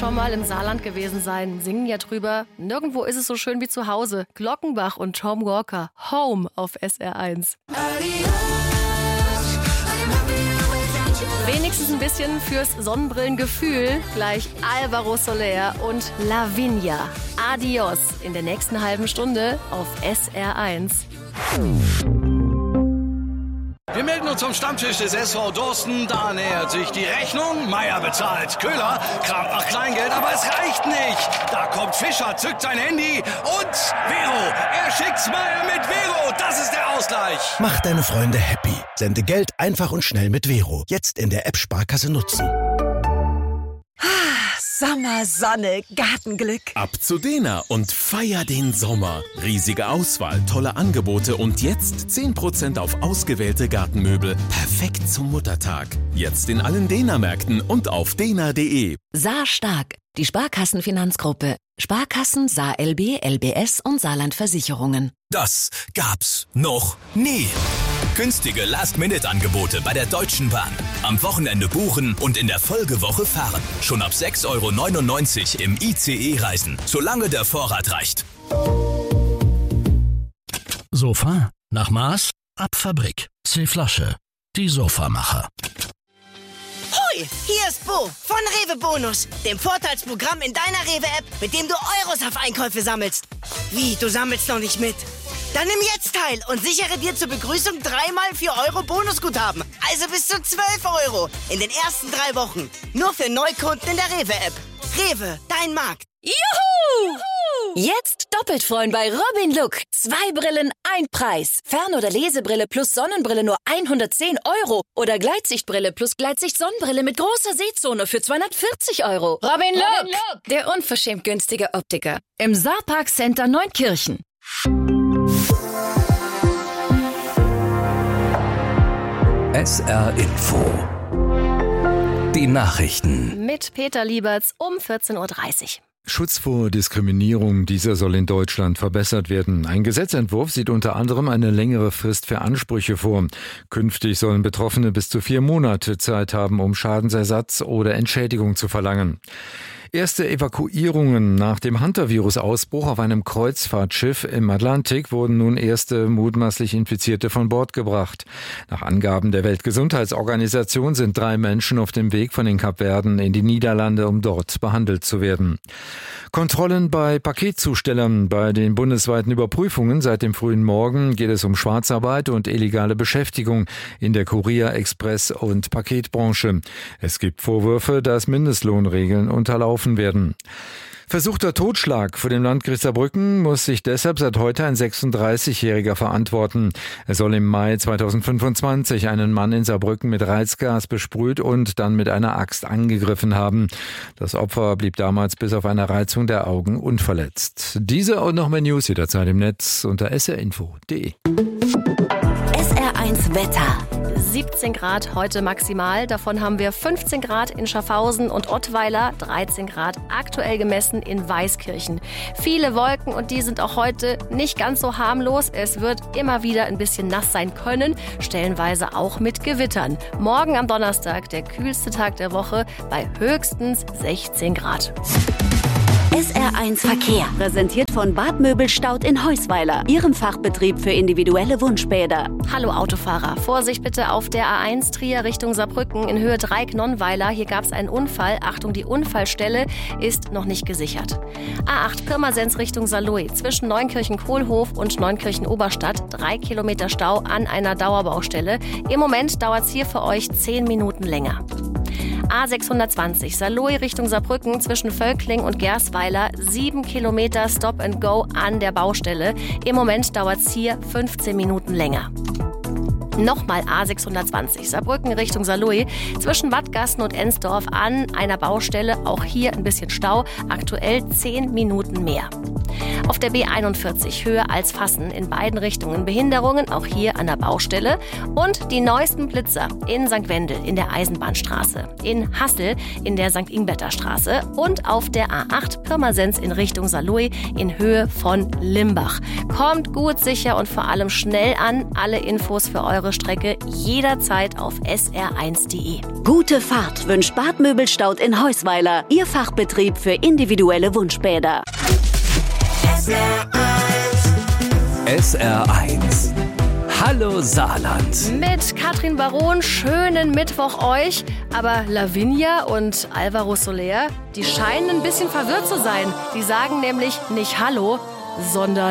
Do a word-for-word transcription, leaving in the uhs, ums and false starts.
schon mal im Saarland gewesen sein, singen ja drüber. Nirgendwo ist es so schön wie zu Hause. Glockenbach und Tom Walker, Home auf S R eins. Wenigstens ein bisschen fürs Sonnenbrillengefühl. Gleich Alvaro Soler und Lavinia. Adios in der nächsten halben Stunde auf S R eins. Wir melden uns zum Stammtisch des S V Dorsten. Da nähert sich die Rechnung. Meier bezahlt. Köhler kramt nach Kleingeld, aber es reicht nicht. Da kommt Fischer, zückt sein Handy und Vero. Er schickt's Meier mit Vero. Das ist der Ausgleich. Mach deine Freunde happy. Sende Geld einfach und schnell mit Vero. Jetzt in der App Sparkasse nutzen. Sommer, Sonne, Gartenglück. Ab zu Dena und feier den Sommer. Riesige Auswahl, tolle Angebote und jetzt zehn Prozent auf ausgewählte Gartenmöbel. Perfekt zum Muttertag. Jetzt in allen Dena-Märkten und auf dena punkt de. Saar Stark, die Sparkassenfinanzgruppe. Sparkassen, Saar L B, L B S und Saarland Versicherungen. Das gab's noch nie. Günstige Last-Minute-Angebote bei der Deutschen Bahn. Am Wochenende buchen und in der Folgewoche fahren. Schon ab sechs Euro neunundneunzig im I C E reisen, solange der Vorrat reicht. Sofa, nach Maß, ab Fabrik. C-Flasche, die Sofamacher. Hoi, hier ist Bo von Rewe Bonus, dem Vorteilsprogramm in deiner Rewe-App, mit dem du Euros auf Einkäufe sammelst. Wie, du sammelst noch nicht mit? Dann nimm jetzt teil und sichere dir zur Begrüßung dreimal vier Euro Bonusguthaben. Also bis zu zwölf Euro in den ersten drei Wochen. Nur für Neukunden in der Rewe-App. Rewe, dein Markt. Juhu! Jetzt doppelt freuen bei Robin Look. Zwei Brillen, ein Preis. Fern- oder Lesebrille plus Sonnenbrille nur hundertzehn Euro. Oder Gleitsichtbrille plus Gleitsicht-Sonnenbrille mit großer Sehzone für zweihundertvierzig Euro. Robin Look, Robin Look, der unverschämt günstige Optiker. Im Saarpark Center Neunkirchen. S R Info. Die Nachrichten. Mit Peter Lieberts um vierzehn Uhr dreißig. Schutz vor Diskriminierung, dieser soll in Deutschland verbessert werden. Ein Gesetzentwurf sieht unter anderem eine längere Frist für Ansprüche vor. Künftig sollen Betroffene bis zu vier Monate Zeit haben, um Schadensersatz oder Entschädigung zu verlangen. Erste Evakuierungen nach dem Hantavirus-Ausbruch auf einem Kreuzfahrtschiff im Atlantik wurden nun erste mutmaßlich Infizierte von Bord gebracht. Nach Angaben der Weltgesundheitsorganisation sind drei Menschen auf dem Weg von den Kapverden in die Niederlande, um dort behandelt zu werden. Kontrollen bei Paketzustellern. Bei den bundesweiten Überprüfungen seit dem frühen Morgen geht es um Schwarzarbeit und illegale Beschäftigung in der Kurier-, Express- und Paketbranche. Es gibt Vorwürfe, dass Mindestlohnregeln unterlaufen werden. Versuchter Totschlag. Vor dem Landgericht Saarbrücken muss sich deshalb seit heute ein sechsunddreißigjähriger verantworten. Er soll im Mai zweitausendfünfundzwanzig einen Mann in Saarbrücken mit Reizgas besprüht und dann mit einer Axt angegriffen haben. Das Opfer blieb damals bis auf eine Reizung der Augen unverletzt. Diese und noch mehr News jederzeit im Netz unter s r info punkt de. S R eins Wetter. siebzehn Grad heute maximal, davon haben wir fünfzehn Grad in Schaffhausen und Ottweiler, dreizehn Grad aktuell gemessen in Weißkirchen. Viele Wolken und die sind auch heute nicht ganz so harmlos. Es wird immer wieder ein bisschen nass sein können, stellenweise auch mit Gewittern. Morgen am Donnerstag, der kühlste Tag der Woche, bei höchstens sechzehn Grad. S R eins Verkehr, präsentiert von Bad Möbelstaud in Heusweiler, Ihrem Fachbetrieb für individuelle Wunschbäder. Hallo Autofahrer, Vorsicht bitte auf der A eins Trier Richtung Saarbrücken in Höhe drei Knonnweiler. Hier gab es einen Unfall. Achtung, die Unfallstelle ist noch nicht gesichert. A acht Pirmasens Richtung Saarlouis zwischen Neunkirchen-Kohlhof und Neunkirchen-Oberstadt. Drei Kilometer Stau an einer Dauerbaustelle. Im Moment dauert es hier für euch zehn Minuten länger. A sechshundertzwanzig Saarlouis Richtung Saarbrücken zwischen Völkling und Gersweiler. Sieben Kilometer Stop and Go an der Baustelle. Im Moment dauert es hier fünfzehn Minuten länger. Nochmal A sechshundertzwanzig Saarbrücken Richtung Saarlouis zwischen Wattgassen und Ensdorf an einer Baustelle. Auch hier ein bisschen Stau. Aktuell zehn Minuten mehr. Auf der B einundvierzig Höhe Alsfassen in beiden Richtungen Behinderungen, auch hier an der Baustelle. Und die neuesten Blitzer in Sankt Wendel in der Eisenbahnstraße, in Hassel in der Sankt Ingberter Straße und auf der A acht Pirmasens in Richtung Saarlouis in Höhe von Limbach. Kommt gut, sicher und vor allem schnell an. Alle Infos für eure Strecke jederzeit auf S R eins punkt de. Gute Fahrt wünscht Bad Möbelstaud in Heusweiler, Ihr Fachbetrieb für individuelle Wunschbäder. S R eins. Hallo Saarland. Mit Katrin Baron, schönen Mittwoch euch. Aber Lavinia und Alvaro Soler, die scheinen ein bisschen verwirrt zu sein. Die sagen nämlich nicht Hallo, sondern